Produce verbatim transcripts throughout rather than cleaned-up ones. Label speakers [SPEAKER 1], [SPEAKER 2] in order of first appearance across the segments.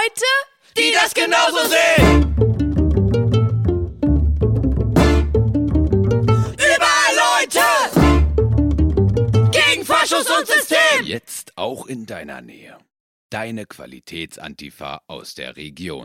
[SPEAKER 1] Leute, die das genauso sehen. Überall Leute gegen Faschos und System.
[SPEAKER 2] Jetzt auch in deiner Nähe. Deine Qualitätsantifa aus der Region.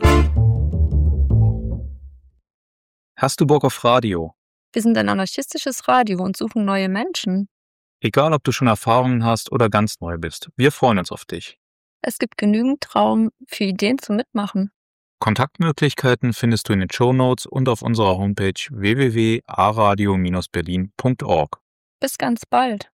[SPEAKER 3] Hast du Bock auf Radio?
[SPEAKER 4] Wir sind ein anarchistisches Radio und suchen neue Menschen.
[SPEAKER 3] Egal, ob du schon Erfahrungen hast oder ganz neu bist, wir freuen uns auf dich.
[SPEAKER 4] Es gibt genügend Raum für Ideen zum Mitmachen.
[SPEAKER 3] Kontaktmöglichkeiten findest du in den Shownotes und auf unserer Homepage w w w punkt a radio Bindestrich berlin punkt org.
[SPEAKER 4] Bis ganz bald.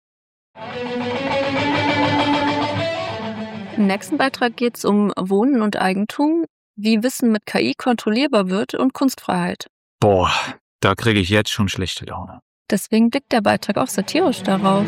[SPEAKER 4] Im nächsten Beitrag geht es um Wohnen und Eigentum, wie Wissen mit K I kontrollierbar wird und Kunstfreiheit.
[SPEAKER 3] Boah, da kriege ich jetzt schon schlechte Laune.
[SPEAKER 4] Deswegen blickt der Beitrag auch satirisch darauf.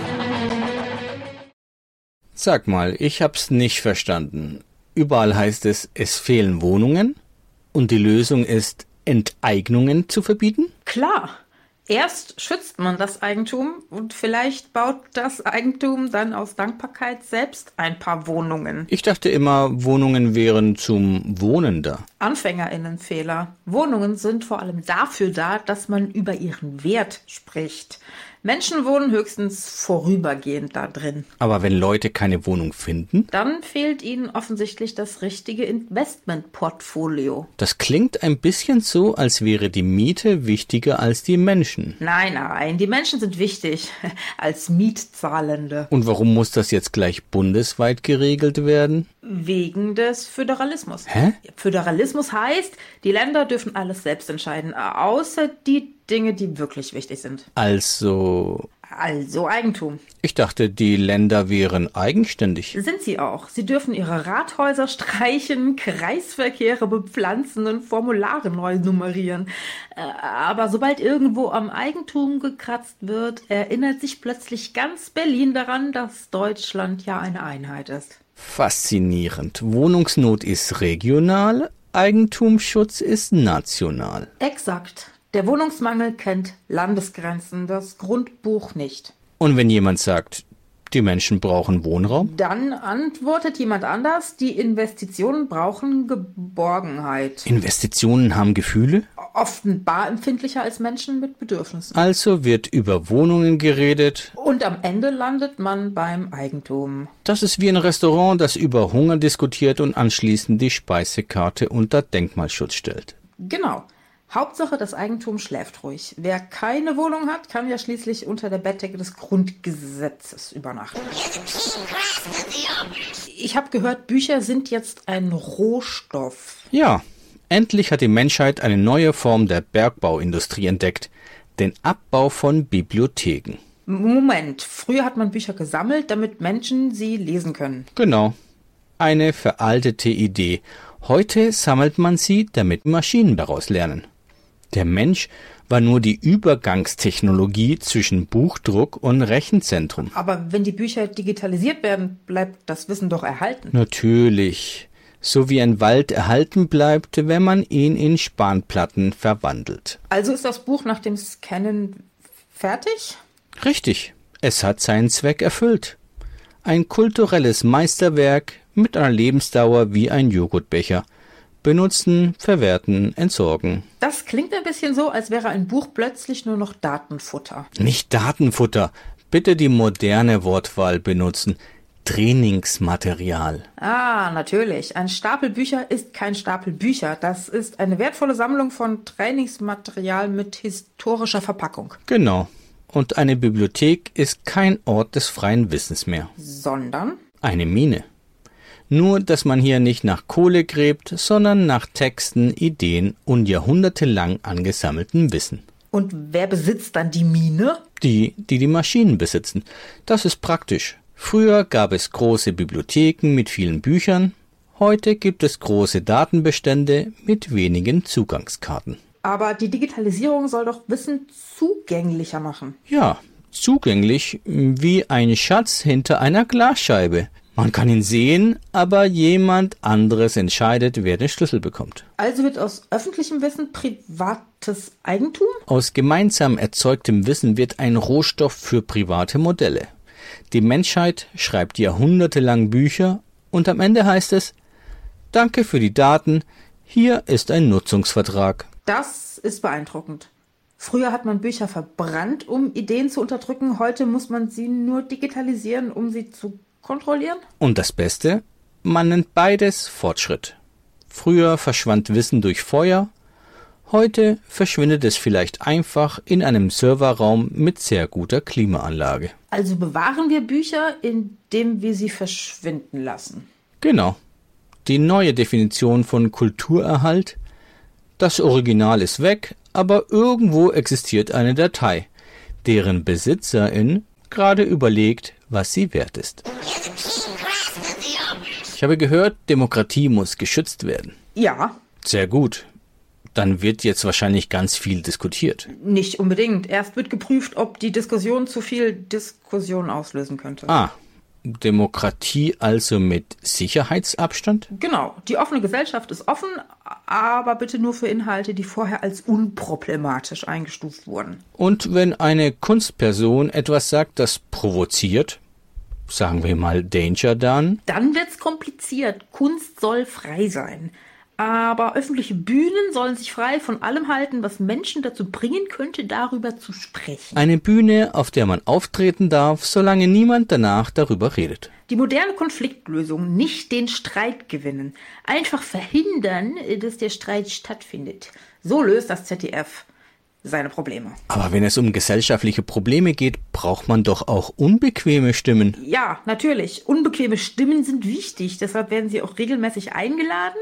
[SPEAKER 5] Sag mal, ich hab's nicht verstanden. Überall heißt es, es fehlen Wohnungen und die Lösung ist, Enteignungen zu verbieten?
[SPEAKER 6] Klar. Erst schützt man das Eigentum und vielleicht baut das Eigentum dann aus Dankbarkeit selbst ein paar Wohnungen.
[SPEAKER 5] Ich dachte immer, Wohnungen wären zum Wohnen da.
[SPEAKER 6] AnfängerInnenfehler. Wohnungen sind vor allem dafür da, dass man über ihren Wert spricht. Menschen wohnen höchstens vorübergehend da drin.
[SPEAKER 5] Aber wenn Leute keine Wohnung finden?
[SPEAKER 6] Dann fehlt ihnen offensichtlich das richtige Investmentportfolio.
[SPEAKER 5] Das klingt ein bisschen so, als wäre die Miete wichtiger als die Menschen.
[SPEAKER 6] Nein, nein, die Menschen sind wichtig als Mietzahlende.
[SPEAKER 5] Und warum muss das jetzt gleich bundesweit geregelt werden?
[SPEAKER 6] Wegen des Föderalismus.
[SPEAKER 5] Hä?
[SPEAKER 6] Föderalismus heißt, die Länder dürfen alles selbst entscheiden, außer die Dinge, die wirklich wichtig sind.
[SPEAKER 5] Also...
[SPEAKER 6] Also Eigentum.
[SPEAKER 5] Ich dachte, die Länder wären eigenständig.
[SPEAKER 6] Sind sie auch. Sie dürfen ihre Rathäuser streichen, Kreisverkehre bepflanzen und Formulare neu nummerieren. Aber sobald irgendwo am Eigentum gekratzt wird, erinnert sich plötzlich ganz Berlin daran, dass Deutschland ja eine Einheit ist.
[SPEAKER 5] Faszinierend. Wohnungsnot ist regional, Eigentumsschutz ist national.
[SPEAKER 6] Exakt. Der Wohnungsmangel kennt Landesgrenzen, das Grundbuch nicht.
[SPEAKER 5] Und wenn jemand sagt, die Menschen brauchen Wohnraum?
[SPEAKER 6] Dann antwortet jemand anders, die Investitionen brauchen Geborgenheit.
[SPEAKER 5] Investitionen haben Gefühle?
[SPEAKER 6] Offenbar empfindlicher als Menschen mit Bedürfnissen.
[SPEAKER 5] Also wird über Wohnungen geredet.
[SPEAKER 6] Und am Ende landet man beim Eigentum.
[SPEAKER 5] Das ist wie ein Restaurant, das über Hunger diskutiert und anschließend die Speisekarte unter Denkmalschutz stellt.
[SPEAKER 6] Genau. Hauptsache, das Eigentum schläft ruhig. Wer keine Wohnung hat, kann ja schließlich unter der Bettdecke des Grundgesetzes übernachten. Ich habe gehört, Bücher sind jetzt ein Rohstoff.
[SPEAKER 5] Ja, endlich hat die Menschheit eine neue Form der Bergbauindustrie entdeckt. Den Abbau von Bibliotheken.
[SPEAKER 6] Moment, früher hat man Bücher gesammelt, damit Menschen sie lesen können.
[SPEAKER 5] Genau. Eine veraltete Idee. Heute sammelt man sie, damit Maschinen daraus lernen. Der Mensch war nur die Übergangstechnologie zwischen Buchdruck und Rechenzentrum.
[SPEAKER 6] Aber wenn die Bücher digitalisiert werden, bleibt das Wissen doch erhalten.
[SPEAKER 5] Natürlich. So wie ein Wald erhalten bleibt, wenn man ihn in Spanplatten verwandelt.
[SPEAKER 6] Also ist das Buch nach dem Scannen fertig?
[SPEAKER 5] Richtig. Es hat seinen Zweck erfüllt. Ein kulturelles Meisterwerk mit einer Lebensdauer wie ein Joghurtbecher. Benutzen, verwerten, entsorgen.
[SPEAKER 6] Das klingt ein bisschen so, als wäre ein Buch plötzlich nur noch Datenfutter.
[SPEAKER 5] Nicht Datenfutter. Bitte die moderne Wortwahl benutzen. Trainingsmaterial.
[SPEAKER 6] Ah, natürlich. Ein Stapel Bücher ist kein Stapel Bücher. Das ist eine wertvolle Sammlung von Trainingsmaterial mit historischer Verpackung.
[SPEAKER 5] Genau. Und eine Bibliothek ist kein Ort des freien Wissens mehr.
[SPEAKER 6] Sondern?
[SPEAKER 5] Eine Mine. Nur, dass man hier nicht nach Kohle gräbt, sondern nach Texten, Ideen und jahrhundertelang angesammeltem Wissen.
[SPEAKER 6] Und wer besitzt dann die Mine?
[SPEAKER 5] Die, die die Maschinen besitzen. Das ist praktisch. Früher gab es große Bibliotheken mit vielen Büchern. Heute gibt es große Datenbestände mit wenigen Zugangskarten.
[SPEAKER 6] Aber die Digitalisierung soll doch Wissen zugänglicher machen.
[SPEAKER 5] Ja, zugänglich wie ein Schatz hinter einer Glasscheibe. Man kann ihn sehen, aber jemand anderes entscheidet, wer den Schlüssel bekommt.
[SPEAKER 6] Also wird aus öffentlichem Wissen privates Eigentum?
[SPEAKER 5] Aus gemeinsam erzeugtem Wissen wird ein Rohstoff für private Modelle. Die Menschheit schreibt jahrhundertelang Bücher und am Ende heißt es, Danke für die Daten. Hier ist ein Nutzungsvertrag.
[SPEAKER 6] Das ist beeindruckend. Früher hat man Bücher verbrannt, um Ideen zu unterdrücken. Heute muss man sie nur digitalisieren, um sie zu kontrollieren.
[SPEAKER 5] Und das Beste? Man nennt beides Fortschritt. Früher verschwand Wissen durch Feuer. Heute verschwindet es vielleicht einfach in einem Serverraum mit sehr guter Klimaanlage.
[SPEAKER 6] Also bewahren wir Bücher, indem wir sie verschwinden lassen.
[SPEAKER 5] Genau. Die neue Definition von Kulturerhalt. Das Original ist weg, aber irgendwo existiert eine Datei, deren Besitzerin gerade überlegt, was sie wert ist. Ich habe gehört, Demokratie muss geschützt werden.
[SPEAKER 6] Ja.
[SPEAKER 5] Sehr gut. Dann wird jetzt wahrscheinlich ganz viel diskutiert.
[SPEAKER 6] Nicht unbedingt. Erst wird geprüft, ob die Diskussion zu viel Diskussion auslösen könnte.
[SPEAKER 5] Ah, Demokratie also mit Sicherheitsabstand?
[SPEAKER 6] Genau. Die offene Gesellschaft ist offen, aber bitte nur für Inhalte, die vorher als unproblematisch eingestuft wurden.
[SPEAKER 5] Und wenn eine Kunstperson etwas sagt, das provoziert, sagen wir mal Danger dann?
[SPEAKER 6] Dann wird's kompliziert. Kunst soll frei sein. Aber öffentliche Bühnen sollen sich frei von allem halten, was Menschen dazu bringen könnte, darüber zu sprechen.
[SPEAKER 5] Eine Bühne, auf der man auftreten darf, solange niemand danach darüber redet.
[SPEAKER 6] Die moderne Konfliktlösung, nicht den Streit gewinnen. Einfach verhindern, dass der Streit stattfindet. So löst das Z D F seine Probleme.
[SPEAKER 5] Aber wenn es um gesellschaftliche Probleme geht, braucht man doch auch unbequeme Stimmen.
[SPEAKER 6] Ja, natürlich. Unbequeme Stimmen sind wichtig. Deshalb werden sie auch regelmäßig eingeladen,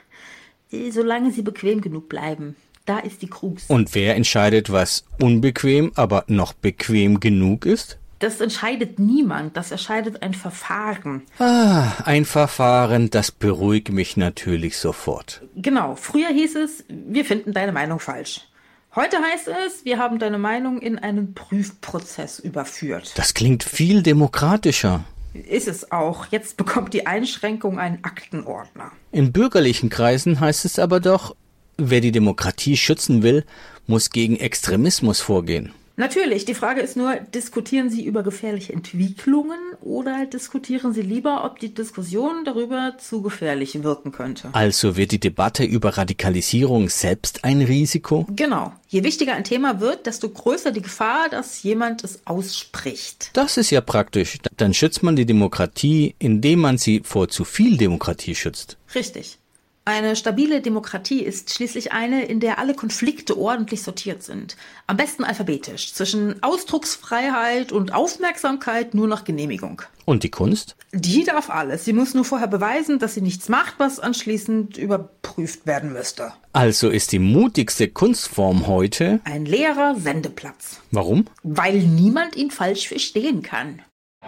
[SPEAKER 6] solange sie bequem genug bleiben. Da ist die Krux.
[SPEAKER 5] Und wer entscheidet, was unbequem, aber noch bequem genug ist?
[SPEAKER 6] Das entscheidet niemand. Das entscheidet ein Verfahren.
[SPEAKER 5] Ah, ein Verfahren, das beruhigt mich natürlich sofort.
[SPEAKER 6] Genau. Früher hieß es, wir finden deine Meinung falsch. Heute heißt es, wir haben deine Meinung in einen Prüfprozess überführt.
[SPEAKER 5] Das klingt viel demokratischer.
[SPEAKER 6] Ist es auch. Jetzt bekommt die Einschränkung einen Aktenordner.
[SPEAKER 5] In bürgerlichen Kreisen heißt es aber doch, wer die Demokratie schützen will, muss gegen Extremismus vorgehen.
[SPEAKER 6] Natürlich, die Frage ist nur, diskutieren Sie über gefährliche Entwicklungen oder diskutieren Sie lieber, ob die Diskussion darüber zu gefährlich wirken könnte?
[SPEAKER 5] Also wird die Debatte über Radikalisierung selbst ein Risiko?
[SPEAKER 6] Genau. Je wichtiger ein Thema wird, desto größer die Gefahr, dass jemand es ausspricht.
[SPEAKER 5] Das ist ja praktisch. Dann schützt man die Demokratie, indem man sie vor zu viel Demokratie schützt.
[SPEAKER 6] Richtig. Eine stabile Demokratie ist schließlich eine, in der alle Konflikte ordentlich sortiert sind. Am besten alphabetisch. Zwischen Ausdrucksfreiheit und Aufmerksamkeit nur nach Genehmigung.
[SPEAKER 5] Und die Kunst?
[SPEAKER 6] Die darf alles. Sie muss nur vorher beweisen, dass sie nichts macht, was anschließend überprüft werden müsste.
[SPEAKER 5] Also ist die mutigste Kunstform heute
[SPEAKER 6] ein leerer Sendeplatz.
[SPEAKER 5] Warum?
[SPEAKER 6] Weil niemand ihn falsch verstehen kann.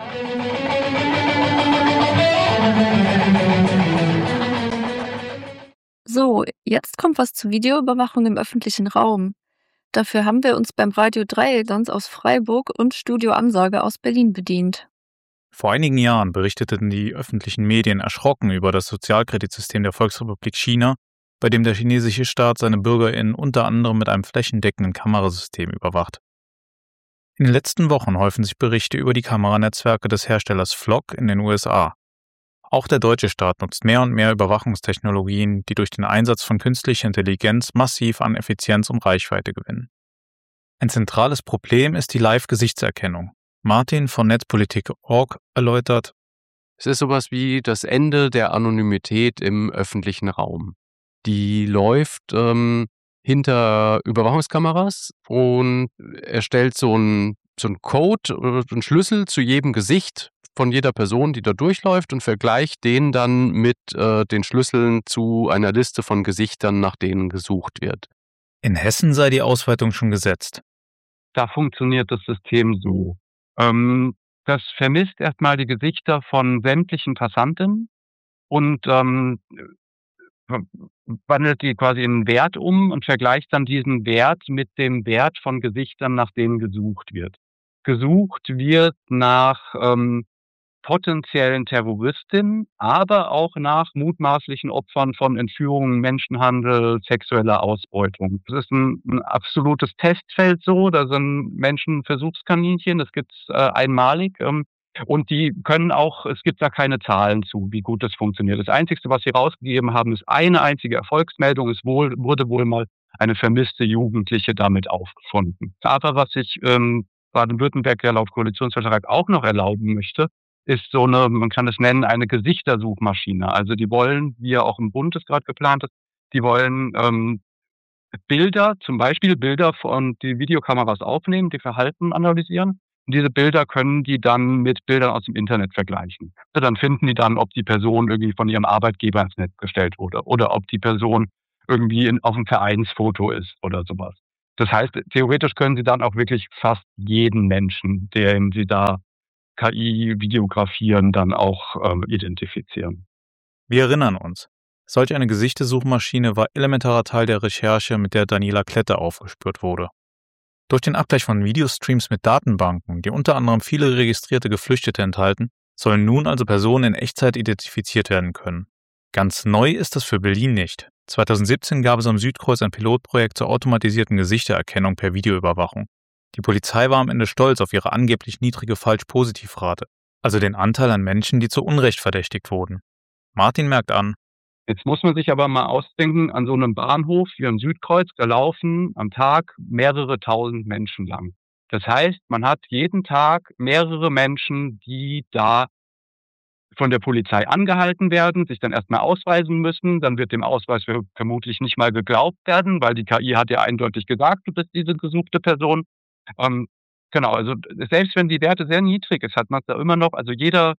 [SPEAKER 4] So, jetzt kommt was zur Videoüberwachung im öffentlichen Raum. Dafür haben wir uns beim Radio Dreiecklanz aus Freiburg und Studio Ansage aus Berlin bedient.
[SPEAKER 3] Vor einigen Jahren berichteten die öffentlichen Medien erschrocken über das Sozialkreditsystem der Volksrepublik China, bei dem der chinesische Staat seine BürgerInnen unter anderem mit einem flächendeckenden Kamerasystem überwacht. In den letzten Wochen häufen sich Berichte über die Kameranetzwerke des Herstellers Flock in den U S A. Auch der deutsche Staat nutzt mehr und mehr Überwachungstechnologien, die durch den Einsatz von künstlicher Intelligenz massiv an Effizienz und Reichweite gewinnen. Ein zentrales Problem ist die Live-Gesichtserkennung. Martin von Netzpolitik Punkt org erläutert:
[SPEAKER 7] Es ist sowas wie das Ende der Anonymität im öffentlichen Raum. Die läuft ähm, hinter Überwachungskameras und erstellt so einen so einen Code, einen Schlüssel zu jedem Gesicht von jeder Person, die da durchläuft, und vergleicht den dann mit äh, den Schlüsseln zu einer Liste von Gesichtern, nach denen gesucht wird.
[SPEAKER 3] In Hessen sei die Ausweitung schon gesetzt.
[SPEAKER 8] Da funktioniert das System so. Ähm, das vermisst erstmal die Gesichter von sämtlichen Passanten und ähm, wandelt die quasi in einen Wert um und vergleicht dann diesen Wert mit dem Wert von Gesichtern, nach denen gesucht wird. Gesucht wird nach ähm, potenziellen Terroristinnen, aber auch nach mutmaßlichen Opfern von Entführungen, Menschenhandel, sexueller Ausbeutung. Das ist ein, ein absolutes Testfeld so, da sind Menschen Versuchskaninchen, das gibt's äh, einmalig. Ähm, Und die können auch, es gibt da keine Zahlen zu, wie gut das funktioniert. Das Einzige, was sie rausgegeben haben, ist eine einzige Erfolgsmeldung. Es wohl, wurde wohl mal eine vermisste Jugendliche damit aufgefunden. Aber was sich ähm, Baden-Württemberg ja laut Koalitionsvertrag auch noch erlauben möchte, ist so eine, man kann es nennen, eine Gesichtersuchmaschine. Also die wollen, wie ja auch im Bund es gerade geplant ist, die wollen ähm, Bilder, zum Beispiel Bilder von die Videokameras aufnehmen, die Verhalten analysieren. Und diese Bilder können die dann mit Bildern aus dem Internet vergleichen. Also dann finden die dann, ob die Person irgendwie von ihrem Arbeitgeber ins Netz gestellt wurde oder ob die Person irgendwie in, auf einem Vereinsfoto ist oder sowas. Das heißt, theoretisch können sie dann auch wirklich fast jeden Menschen, den sie da K I videografieren, dann auch ähm, identifizieren.
[SPEAKER 3] Wir erinnern uns. Solch eine Gesichtesuchmaschine war elementarer Teil der Recherche, mit der Daniela Klette aufgespürt wurde. Durch den Abgleich von Videostreams mit Datenbanken, die unter anderem viele registrierte Geflüchtete enthalten, sollen nun also Personen in Echtzeit identifiziert werden können. Ganz neu ist das für Berlin nicht. zweitausendsiebzehn gab es am Südkreuz ein Pilotprojekt zur automatisierten Gesichtererkennung per Videoüberwachung. Die Polizei war am Ende stolz auf ihre angeblich niedrige Falsch-Positiv-Rate, also den Anteil an Menschen, die zu Unrecht verdächtigt wurden. Martin merkt an:
[SPEAKER 8] Jetzt muss man sich aber mal ausdenken, an so einem Bahnhof wie am Südkreuz, da laufen am Tag mehrere tausend Menschen lang. Das heißt, man hat jeden Tag mehrere Menschen, die da von der Polizei angehalten werden, sich dann erstmal ausweisen müssen. Dann wird dem Ausweis vermutlich nicht mal geglaubt werden, weil die K I hat ja eindeutig gesagt, du bist diese gesuchte Person. Ähm, genau, also selbst wenn die Werte sehr niedrig ist, hat man da immer noch, also jeder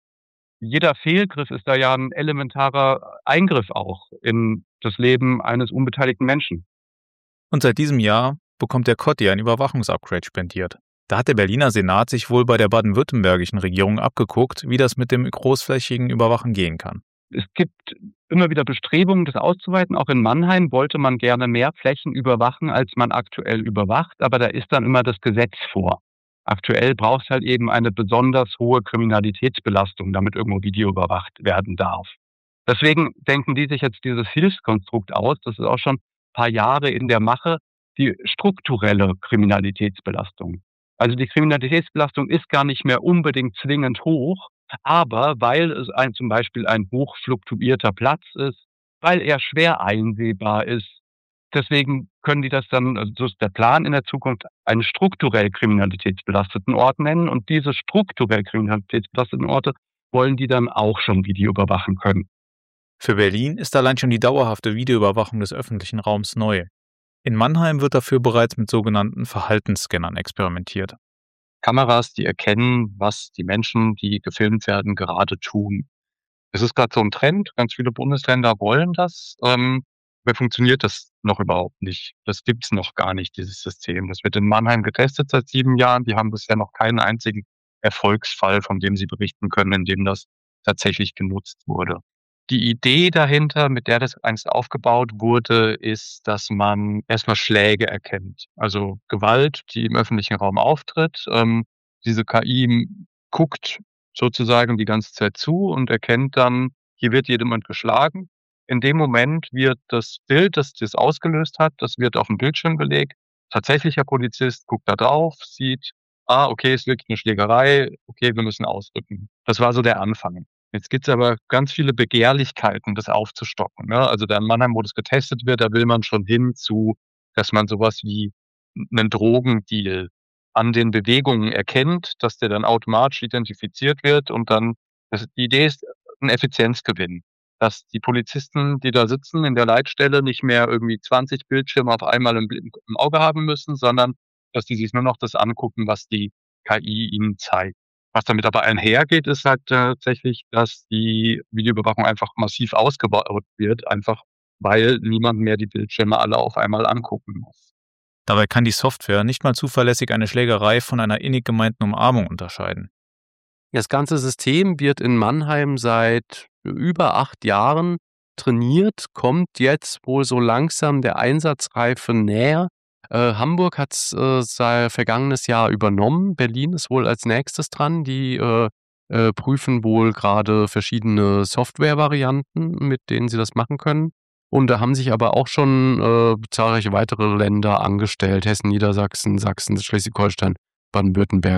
[SPEAKER 8] Jeder Fehlgriff ist da ja ein elementarer Eingriff auch in das Leben eines unbeteiligten Menschen.
[SPEAKER 3] Und seit diesem Jahr bekommt der Kotti ein Überwachungsupgrade spendiert. Da hat der Berliner Senat sich wohl bei der baden-württembergischen Regierung abgeguckt, wie das mit dem großflächigen Überwachen gehen kann.
[SPEAKER 8] Es gibt immer wieder Bestrebungen, das auszuweiten. Auch in Mannheim wollte man gerne mehr Flächen überwachen, als man aktuell überwacht, aber da ist dann immer das Gesetz vor. Aktuell braucht es halt eben eine besonders hohe Kriminalitätsbelastung, damit irgendwo Video überwacht werden darf. Deswegen denken die sich jetzt dieses Hilfskonstrukt aus, das ist auch schon ein paar Jahre in der Mache, die strukturelle Kriminalitätsbelastung. Also die Kriminalitätsbelastung ist gar nicht mehr unbedingt zwingend hoch, aber weil es ein, zum Beispiel ein hoch fluktuierter Platz ist, weil er schwer einsehbar ist, deswegen können die das dann, also so ist der Plan in der Zukunft, einen strukturell kriminalitätsbelasteten Ort nennen. Und diese strukturell kriminalitätsbelasteten Orte wollen die dann auch schon Video überwachen können.
[SPEAKER 3] Für Berlin ist allein schon die dauerhafte Videoüberwachung des öffentlichen Raums neu. In Mannheim wird dafür bereits mit sogenannten Verhaltensscannern experimentiert.
[SPEAKER 7] Kameras, die erkennen, was die Menschen, die gefilmt werden, gerade tun. Es ist gerade so ein Trend, ganz viele Bundesländer wollen das. Ähm, aber funktioniert das noch überhaupt nicht? Das gibt's noch gar nicht, dieses System. Das wird in Mannheim getestet seit sieben Jahren. Die haben bisher noch keinen einzigen Erfolgsfall, von dem sie berichten können, in dem das tatsächlich genutzt wurde. Die Idee dahinter, mit der das einst aufgebaut wurde, ist, dass man erstmal Schläge erkennt. Also Gewalt, die im öffentlichen Raum auftritt. Ähm, diese K I guckt sozusagen die ganze Zeit zu und erkennt dann, hier wird jemand geschlagen. In dem Moment wird das Bild, das das ausgelöst hat, das wird auf den Bildschirm gelegt. Tatsächlicher Polizist guckt da drauf, sieht, ah, okay, es ist wirklich eine Schlägerei, okay, wir müssen ausrücken. Das war so der Anfang. Jetzt gibt's aber ganz viele Begehrlichkeiten, das aufzustocken. Ne? Also da in Mannheim, wo das getestet wird, da will man schon hin zu, dass man sowas wie einen Drogendeal an den Bewegungen erkennt, dass der dann automatisch identifiziert wird und dann, das, die Idee ist ein Effizienzgewinn. Dass die Polizisten, die da sitzen in der Leitstelle, nicht mehr irgendwie zwanzig Bildschirme auf einmal im, im Auge haben müssen, sondern dass die sich nur noch das angucken, was die K I ihnen zeigt. Was damit aber einhergeht, ist halt tatsächlich, dass die Videoüberwachung einfach massiv ausgebaut wird, einfach weil niemand mehr die Bildschirme alle auf einmal angucken muss.
[SPEAKER 3] Dabei kann die Software nicht mal zuverlässig eine Schlägerei von einer innig gemeinten Umarmung unterscheiden.
[SPEAKER 7] Das ganze System wird in Mannheim seit über acht Jahren trainiert, kommt jetzt wohl so langsam der Einsatzreife näher. Äh, Hamburg hat es äh, seit vergangenes Jahr übernommen. Berlin ist wohl als nächstes dran. Die äh, äh, prüfen wohl gerade verschiedene Softwarevarianten, mit denen sie das machen können. Und da haben sich aber auch schon äh, zahlreiche weitere Länder angestellt. Hessen, Niedersachsen, Sachsen, Schleswig-Holstein, Baden-Württemberg.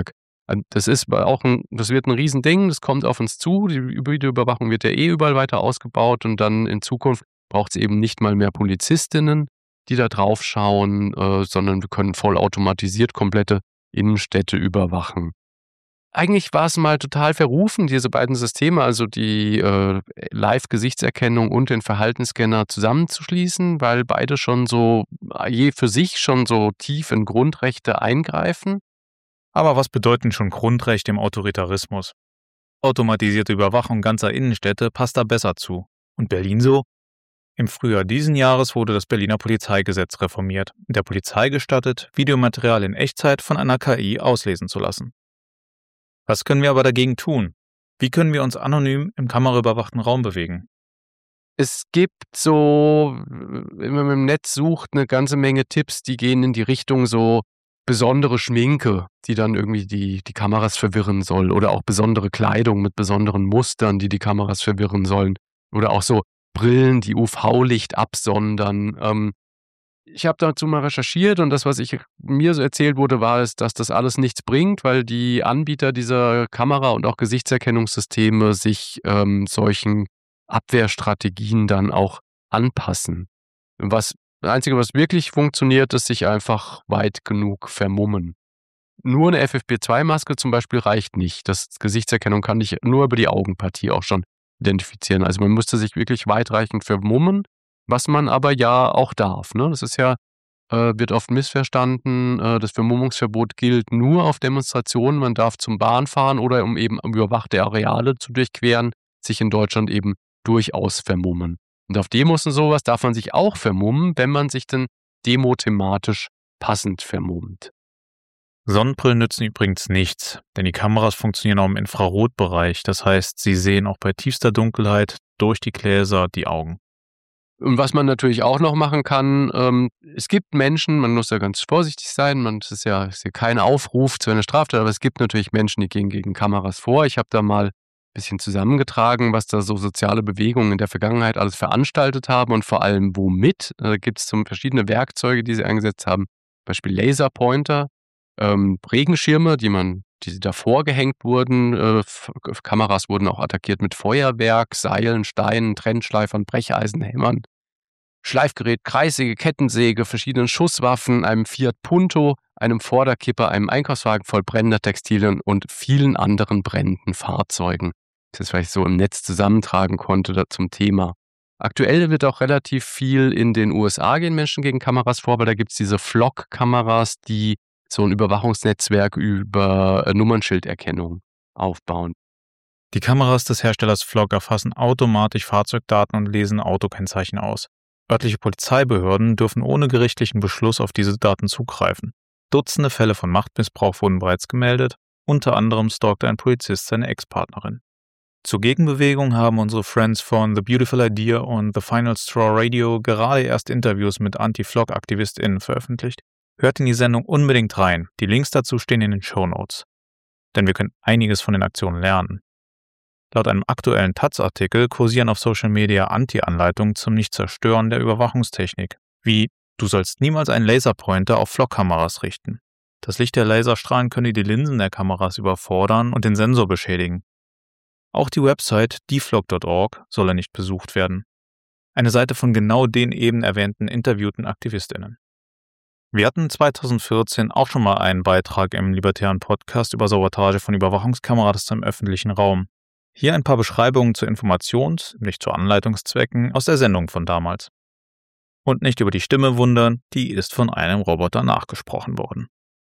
[SPEAKER 7] Das ist auch ein, das wird ein Riesending, das kommt auf uns zu. Die Videoüberwachung wird ja eh überall weiter ausgebaut und dann in Zukunft braucht es eben nicht mal mehr Polizistinnen, die da drauf schauen, äh, sondern wir können vollautomatisiert komplette Innenstädte überwachen. Eigentlich war es mal total verrufen, diese beiden Systeme, also die äh, Live-Gesichtserkennung und den Verhaltensscanner zusammenzuschließen, weil beide schon so, je für sich schon so tief in Grundrechte eingreifen.
[SPEAKER 3] Aber was bedeuten schon Grundrechte im Autoritarismus? Automatisierte Überwachung ganzer Innenstädte passt da besser zu. Und Berlin so? Im Frühjahr diesen Jahres wurde das Berliner Polizeigesetz reformiert, der Polizei gestattet, Videomaterial in Echtzeit von einer K I auslesen zu lassen. Was können wir aber dagegen tun? Wie können wir uns anonym im kameraüberwachten Raum bewegen?
[SPEAKER 7] Es gibt so, wenn man im Netz sucht, eine ganze Menge Tipps, die gehen in die Richtung so besondere Schminke, die dann irgendwie die, die Kameras verwirren soll, oder auch besondere Kleidung mit besonderen Mustern, die die Kameras verwirren sollen, oder auch so Brillen, die U V-Licht absondern. Ähm, ich habe dazu mal recherchiert und das, was ich mir so erzählt wurde, war es, dass das alles nichts bringt, weil die Anbieter dieser Kamera- und auch Gesichtserkennungssysteme sich ähm, solchen Abwehrstrategien dann auch anpassen. Was Das Einzige, was wirklich funktioniert, ist sich einfach weit genug vermummen. Nur eine F F P zwei Maske zum Beispiel reicht nicht. Das Gesichtserkennung kann ich nur über die Augenpartie auch schon identifizieren. Also man müsste sich wirklich weitreichend vermummen, was man aber ja auch darf. Ne? Das ist ja, äh, wird oft missverstanden. Äh, das Vermummungsverbot gilt nur auf Demonstrationen. Man darf zum Bahnfahren oder um eben überwachte Areale zu durchqueren, sich in Deutschland eben durchaus vermummen. Und auf Demos und sowas darf man sich auch vermummen, wenn man sich dann demothematisch passend vermummt.
[SPEAKER 3] Sonnenbrillen nützen übrigens nichts, denn die Kameras funktionieren auch im Infrarotbereich. Das heißt, sie sehen auch bei tiefster Dunkelheit durch die Gläser die Augen.
[SPEAKER 7] Und was man natürlich auch noch machen kann, ähm, es gibt Menschen, man muss ja ganz vorsichtig sein, man, das ist ja, ist ja kein Aufruf zu einer Straftat, aber es gibt natürlich Menschen, die gehen gegen Kameras vor. Ich habe da mal bisschen zusammengetragen, was da so soziale Bewegungen in der Vergangenheit alles veranstaltet haben und vor allem womit. Da gibt es zum verschiedene Werkzeuge, die sie eingesetzt haben. Zum Beispiel Laserpointer, ähm, Regenschirme, die man, die davor gehängt wurden. Äh, F- Kameras wurden auch attackiert mit Feuerwerk, Seilen, Steinen, Trennschleifern, Brecheisen, Hämmern, Schleifgerät, Kreissäge, Kettensäge, verschiedenen Schusswaffen, einem Fiat Punto, einem Vorderkipper, einem Einkaufswagen voll brennender Textilien und vielen anderen brennenden Fahrzeugen. Das ist, was ich so im Netz zusammentragen konnte da zum Thema. Aktuell wird auch relativ viel in den U S A gehen Menschen gegen Kameras vor, weil da gibt es diese Flock-Kameras, die so ein Überwachungsnetzwerk über äh, Nummernschilderkennung aufbauen.
[SPEAKER 3] Die Kameras des Herstellers Flock erfassen automatisch Fahrzeugdaten und lesen Autokennzeichen aus. Örtliche Polizeibehörden dürfen ohne gerichtlichen Beschluss auf diese Daten zugreifen. Dutzende Fälle von Machtmissbrauch wurden bereits gemeldet, unter anderem stalkte ein Polizist seine Ex-Partnerin. Zur Gegenbewegung haben unsere Friends von The Beautiful Idea und The Final Straw Radio gerade erst Interviews mit Anti-Flock-AktivistInnen veröffentlicht. Hört in die Sendung unbedingt rein, die Links dazu stehen in den Shownotes. Denn wir können einiges von den Aktionen lernen. Laut einem aktuellen Taz-Artikel kursieren auf Social Media Anti-Anleitungen zum Nicht-Zerstören der Überwachungstechnik, wie du sollst niemals einen Laserpointer auf Flock-Kameras richten. Das Licht der Laserstrahlen könne die Linsen der Kameras überfordern und den Sensor beschädigen. Auch die Website deflock punkt org solle nicht besucht werden. Eine Seite von genau den eben erwähnten interviewten AktivistInnen. Wir hatten zweitausendvierzehn auch schon mal einen Beitrag im libertären Podcast über Sabotage von Überwachungskameras im öffentlichen Raum. Hier ein paar Beschreibungen zu Informations-, nicht zu Anleitungszwecken aus der Sendung von damals. Und nicht über die Stimme wundern, die ist von einem Roboter nachgesprochen worden.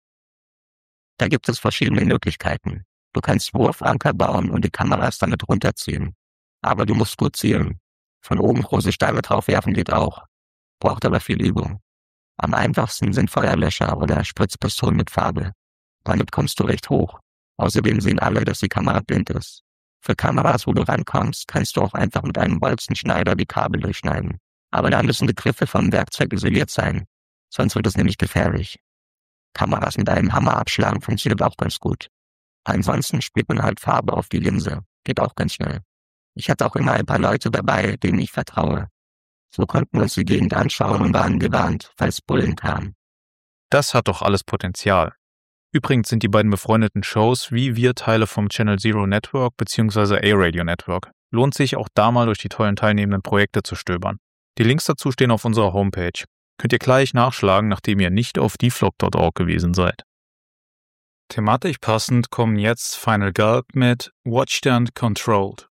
[SPEAKER 9] Da gibt es verschiedene Möglichkeiten. Du kannst Wurfanker bauen und die Kameras damit runterziehen. Aber du musst gut zielen. Von oben große Steine drauf werfen geht auch. Braucht aber viel Übung. Am einfachsten sind Feuerlöscher oder Spritzpistolen mit Farbe. Damit kommst du recht hoch. Außerdem sehen alle, dass die Kamera blind ist. Für Kameras, wo du rankommst, kannst du auch einfach mit einem Bolzenschneider die Kabel durchschneiden. Aber da müssen die Griffe vom Werkzeug isoliert sein. Sonst wird es nämlich gefährlich. Kameras mit einem Hammer abschlagen funktioniert auch ganz gut. Ansonsten spielt man halt Farbe auf die Linse. Geht auch ganz schnell. Ich hatte auch immer ein paar Leute dabei, denen ich vertraue. So konnten wir uns die Gegend anschauen und waren gewarnt, falls Bullen kamen.
[SPEAKER 3] Das hat doch alles Potenzial. Übrigens sind die beiden befreundeten Shows wie wir Teile vom Channel Zero Network bzw. A-Radio Network. Lohnt sich auch da mal durch die tollen teilnehmenden Projekte zu stöbern. Die Links dazu stehen auf unserer Homepage. Könnt ihr gleich nachschlagen, nachdem ihr nicht auf deflop punkt org gewesen seid. Thematisch passend kommen jetzt Final Gulp mit Watched and Controlled.